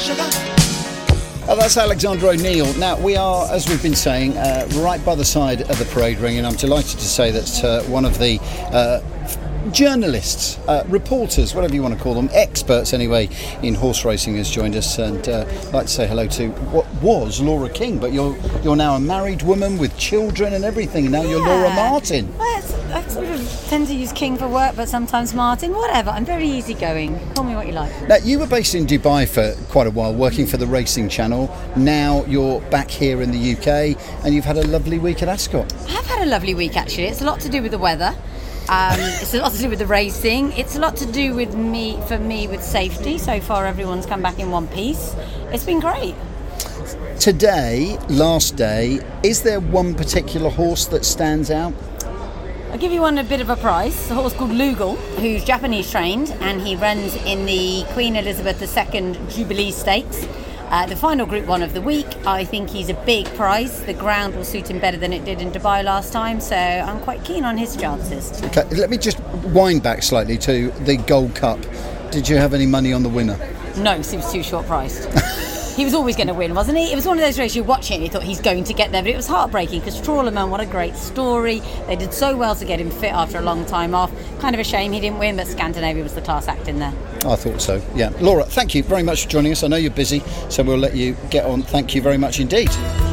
Oh, that's Alexander O'Neill. Now, we are, as we've been saying, right by the side of the parade ring, and I'm delighted to say that one of the journalists, reporters, whatever you want to call them, experts anyway, in horse racing has joined us, and I'd like to say hello to what was Laura King, but you're now a married woman with children and everything. Now you're Laura Martin. Well, I sort of tend to use King for work, but sometimes Martin, whatever. I'm very easygoing. Call me what you like. Now, you were based in Dubai for quite a while, working for the Racing Channel. Now you're back here in the UK, and you've had a lovely week at Ascot. I have had a lovely week, actually. It's a lot to do with the weather. It's a lot to do with the racing. It's a lot to do with me with safety. So far, everyone's come back in one piece. It's been great. Today, last day, is there one particular horse that stands out? I'll give you one a bit of a price. A horse called Lugal, who's Japanese trained, and he runs in the Queen Elizabeth II Jubilee Stakes. The final Group 1 of the week. I think he's a big prize. The ground will suit him better than it did in Dubai last time, so I'm quite keen on his chances. Okay, let me just wind back slightly to the Gold Cup. Did you have any money on the winner? No, because he was too short priced. He was always going to win, wasn't he? It was one of those races you watch it and you thought he's going to get there, but it was heartbreaking because Trawlerman, what a great story. They did so well to get him fit after a long time off. Kind of a shame he didn't win, but Scandinavia was the class act in there. I thought so, yeah. Laura, thank you very much for joining us. I know you're busy, so we'll let you get on. Thank you very much indeed.